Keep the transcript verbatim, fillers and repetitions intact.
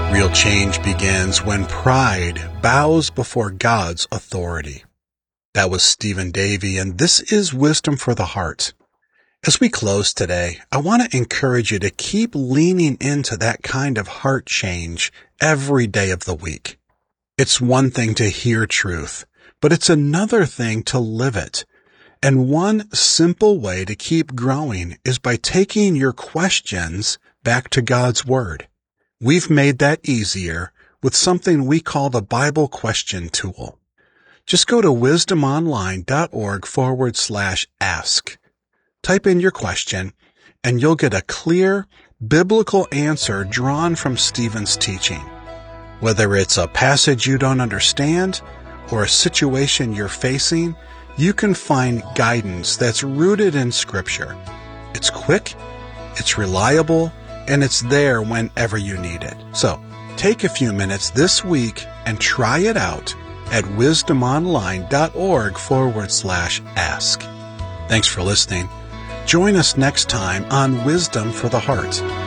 Real change begins when pride bows before God's authority. That was Stephen Davey, and this is Wisdom for the Heart. As we close today, I want to encourage you to keep leaning into that kind of heart change every day of the week. It's one thing to hear truth, but it's another thing to live it. And one simple way to keep growing is by taking your questions back to God's Word. We've made that easier with something we call the Bible Question Tool. Just go to wisdomonline.org forward slash ask. Type in your question, and you'll get a clear, biblical answer drawn from Stephen's teaching. Whether it's a passage you don't understand or a situation you're facing, you can find guidance that's rooted in Scripture. It's quick, it's reliable, and it's there whenever you need it. So, take a few minutes this week and try it out at wisdomonline.org forward slash ask. Thanks for listening. Join us next time on Wisdom for the Heart.